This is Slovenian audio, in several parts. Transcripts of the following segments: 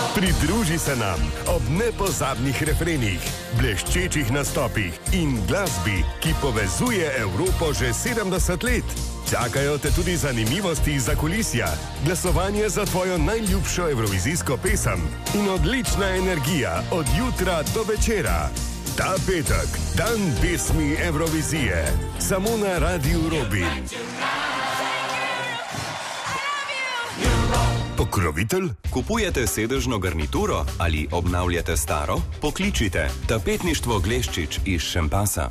Pridruži se nam ob nepozabnih refrenih, bleščečih nastopih in glasbi, ki povezuje Evropo že 70 let. Čakajo te tudi zanimivosti za kulisja, glasovanje za tvojo najljubšo evrovizijsko pesem in odlična energija od jutra do večera. Ta petek, dan pesmi Evrovizije, samo na Radiu Robin. Pokrovitelj? Kupujete sedežno garnituro ali obnavljate staro? Pokličite Tapetništvo Gleščič iz Šempasa.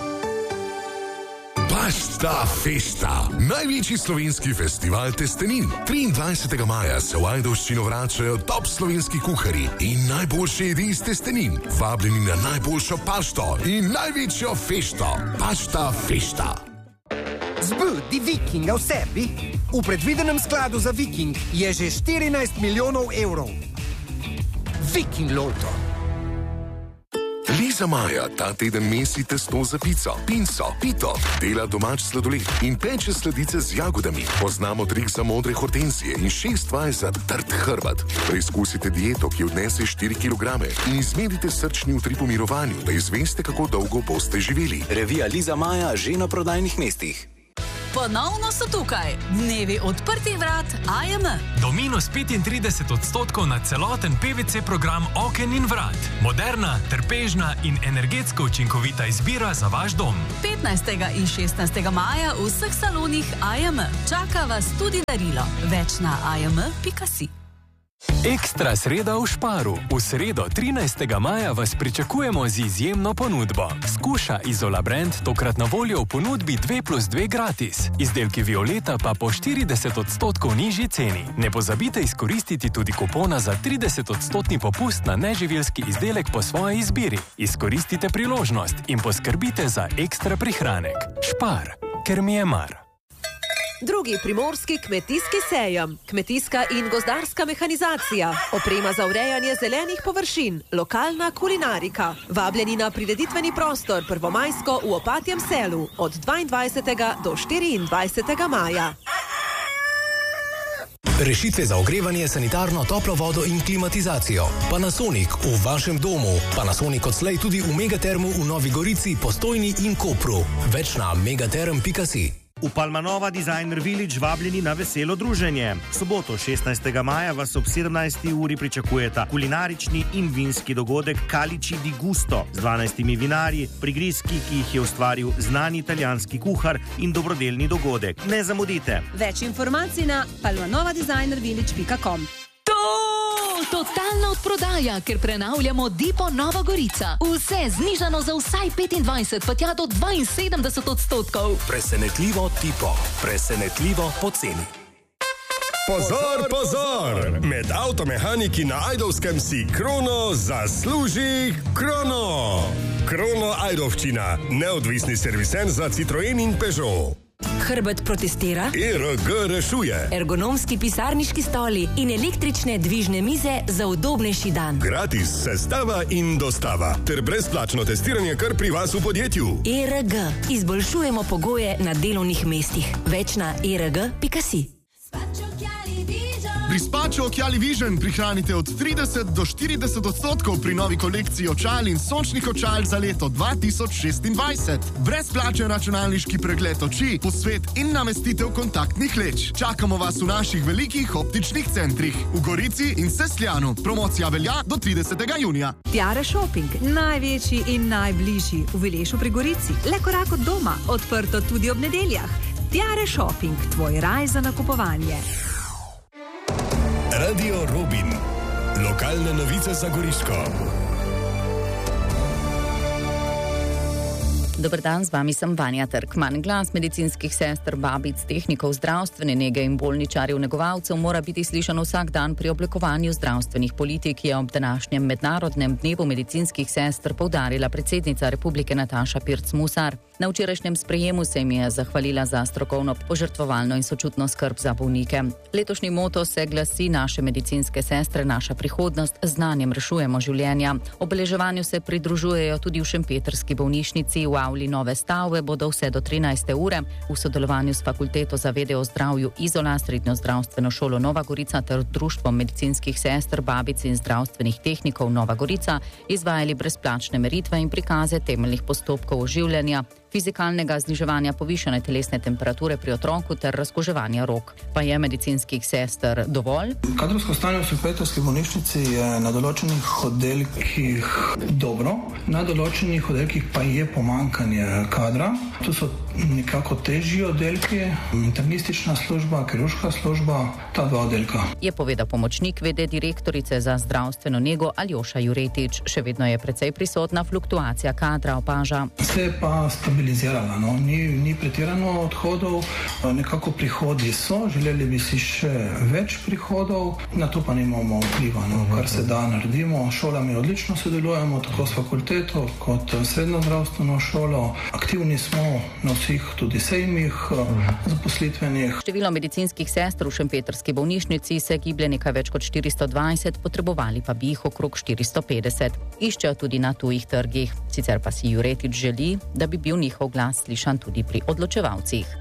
Pasta Festa, največji slovenski festival testenin. 23. maja se v Ajdovščino vračajo top slovenski kuharji in najboljše jedi iz testenin. Vabljeni na najboljšo pašto in največjo fešto. Pasta Festa. Zbudi Vikinga v sebi. V predvidenem skladu za Viking je že 14 milijonov evrov. Viking Lotto. Liza Maja ta teden mesi testo za pico, pinco, pito, dela domač sladoled in peče sladice z jagodami. Poznamo trik za modre hortenzije in 6 vaj za trd hrbet. Preizkusite dieto, ki odnese 4 kg in izmerite srčni utrip v mirovanju, da izveste, kako dolgo boste živeli. Revija Liza Maja že na prodajnih mestih. Ponovno so tukaj dnevi odprtih vrat AJM. Do minus 35% na celoten PVC program oken in vrat. Moderna, trpežna in energetsko učinkovita izbira za vaš dom. 15. in 16. maja v vseh salonih AJM. Čaka vas tudi darilo. Več na ajm.si. Ekstra sreda v Šparu. V sredo 13. maja vas pričakujemo z izjemno ponudbo. Skuša Izola Brand tokrat na voljo v ponudbi 2+2 gratis. Izdelki Violeta pa po 40% nižji ceni. Ne pozabite izkoristiti tudi kupona za 30% popust na neživilski izdelek po svoji izbiri. Izkoristite priložnost in poskrbite za ekstra prihranek. Špar, ker mi je mar. Drugi primorski kmetijski sejem, kmetijska in gozdarska mehanizacija, oprema za urejanje zelenih površin, lokalna kulinarika. Vabljeni na prireditveni prostor Prvomajsko v Opatjem selu od 22. do 24. maja. Rešitve za ogrevanje, sanitarno, toplo vodo in klimatizacijo. Panasonic v vašem domu. Panasonic odslej tudi v Megatermu v Novi Gorici, Postojni in Kopru. Več na megaterm.si. V Palmanova Designer Village vabljeni na veselo druženje. Soboto 16. maja vas ob 17. uri pričakujeta kulinarični in vinski dogodek Calici di Gusto z 12 vinarji, prigrizki, ki jih je ustvaril znani italijanski kuhar in dobrodelni dogodek. Ne zamudite. Več informacij na palmanovadesignervillage.com. Totalna odprodaja, ker prenavljamo Dipo Nova Gorica. Vse znižano za vsaj 25, pa tja do 72%. Presenetljivo Dipo. Presenetljivo poceni. Pozor, pozor! Med avtomehaniki na Ajdovskem si Krono zasluži Krono. Krono Ajdovščina, neodvisni servisen za Citroen in Peugeot. Hrbet protestira, ERG rešuje, ergonomski pisarniški stoli in električne dvižne mize za udobnejši dan. Gratis sestava in dostava ter brezplačno testiranje kar pri vas v podjetju. ERG. Izboljšujemo pogoje na delovnih mestih. Več na erg.si. Pri Spačo Occhiali Vision prihranite od 30 do 40% pri novi kolekciji očal in sončnih očal za leto 2026. Brezplačen računalniški pregled oči, posvet in namestitev kontaktnih leč. Čakamo vas v naših velikih optičnih centrih v Gorici in Sesljanu. Promocija velja do 30. junija. Tiare Shopping, največji in najbližji v Vilešu pri Gorici. Le korak od doma, odprto tudi ob nedeljah. Tiare Shopping, tvoj raj za nakupovanje. Radio Robin. Lokalne novice za Goriško. Dober dan, z vami sem Vanja Trkman. Glas medicinskih sester, babic, tehnikov zdravstvene nege in bolničarjev negovalcev mora biti slišan vsak dan pri oblikovanju zdravstvenih politik, je ob današnjem mednarodnem dnevu medicinskih sester poudarila predsednica Republike Nataša Pirc Musar. Na včerajšnjem sprejemu se jim je zahvalila za strokovno, požrtvovalno in sočutno skrb za bolnike. Letošnji moto se glasi: naše medicinske sestre, naša prihodnost, z znanjem rešujemo življenja. Obeleževanju se pridružujejo tudi v šempetrski bolnišnici. V avli nove stavbe bodo vse do 13. ure v sodelovanju s Fakulteto za vede o zdravju Izola, Srednjo zdravstveno šolo Nova Gorica ter Društvom medicinskih sester, babic in zdravstvenih tehnikov Nova Gorica izvajali brezplačne meritve in prikaze temeljnih postopkov oživljanja, fizikalnega zniževanja povišane telesne temperature pri otroku ter razkuževanja rok. Pa je medicinskih sester dovolj? Kadrovsko stanje v šempetrski bolnišnici je na določenih oddelkih dobro, na določenih oddelkih pa je pomanjkanje kadra. Tu so nekako težji oddelki, internistična služba, kirurška služba, ta dva oddelka. Je povedal pomočnik vede direktorice za zdravstveno nego Aljoša Juretič. Še vedno je precej prisotna fluktuacija kadra, opaža. Se je pa stabilizirala, ni pretirano odhodov, nekako prihodi so, želeli bi si še več prihodov, na to pa nimamo vpliva, kar se da naredimo. Šolami odlično sodelujemo, tako s fakulteto kot srednjo zdravstveno šolo. Aktivni smo na vseh tudi sejmih zaposlitvenih. Število medicinskih sester v šempetrski bolnišnici se giblje nekaj več kot 420, potrebovali pa bi jih okrog 450. Iščejo tudi na tujih trgih. Sicer pa si Juretič želi, da bi bil njihov glas slišan tudi pri odločevalcih.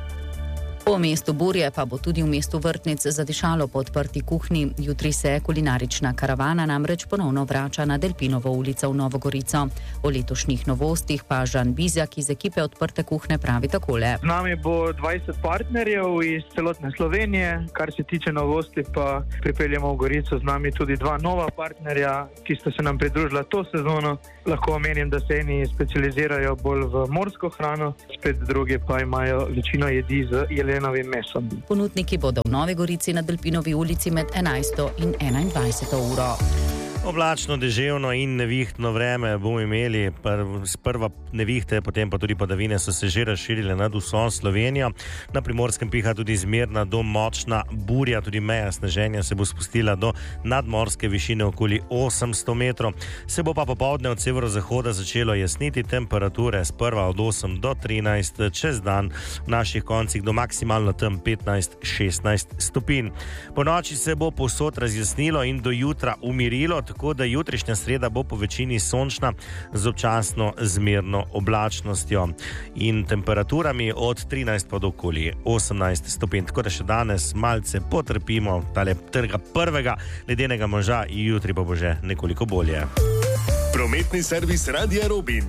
Po mestu burje pa bo tudi v mestu Vrtnic zadišalo po odprti kuhinji. Jutri se kulinarična karavana namreč ponovno vrača na Delpinovo ulico v Novo Gorico. O letošnjih novostih pa Žan Bizjak iz ekipe odprte kuhne pravi takole. Z nami bo 20 partnerjev iz celotne Slovenije. Kar se tiče novosti, pa pripeljemo v Gorico z nami tudi dva nova partnerja, ki sta se nam pridružila to sezono. Lahko omenim, da se eni specializirajo bolj v morsko hrano, spet drugi pa imajo večino jedi z jelenovim mesom. Ponudniki bodo v Novi Gorici na Delpinovi ulici med 11. in 21. uro. Oblačno, deževno in nevihtno vreme bomo imeli. Sprva nevihte, potem pa tudi padavine so se že razširile nad vso Slovenijo. Na Primorskem piha tudi zmerna do močna burja, tudi meja sneženja se bo spustila do nadmorske višine okoli 800 metrov. Se bo pa popoldne od severozahoda začelo jasniti, temperature sprva od 8 do 13, čez dan v naših koncih do maksimalno tam 15-16 stopinj. Po noči se bo povsod razjasnilo in do jutra umirilo, tako da jutrišnja sreda bo po večini sončna z občasno zmerno oblačnostjo in temperaturami od 13 pa do okoli 18 stopinj. Tako da še danes malce potrpimo tale trga prvega ledenega moža, jutri pa bo že nekoliko bolje. Prometni servis Radia Robin,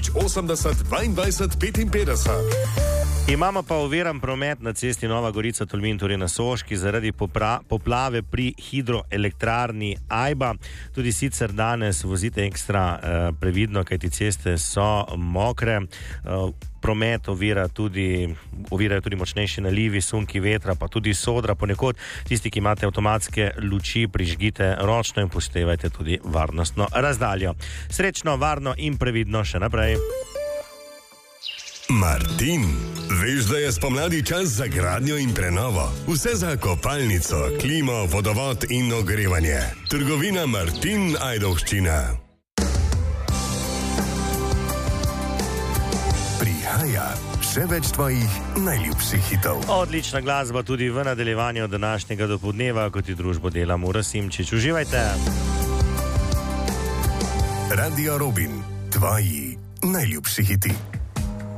080 22 55. Imamo pa oviran promet na cesti Nova Gorica-Tolmin, torej na Soški, zaradi poplave pri hidroelektrarni Ajba. Tudi sicer danes vozite ekstra previdno, kajti ceste so mokre. Promet ovirajo tudi močnejši nalivi, sunki vetra, pa tudi sodra ponekod. Tisti, ki imate avtomatske luči, prižgite ročno in upoštevajte tudi varnostno razdaljo. Srečno, varno in previdno še naprej. Martin, veš, da je spomladi čas za gradnjo in prenovo? Vse za kopalnico, klimo, vodovod in ogrevanje. Trgovina Martin Ajdovščina. Prihaja še več tvojih najljubših hitov. Odlična glasba tudi v nadaljevanju današnjega dopoldneva, kot je družbo dela Mura Simčič. Uživajte! Radio Robin, tvoji najljubši hiti.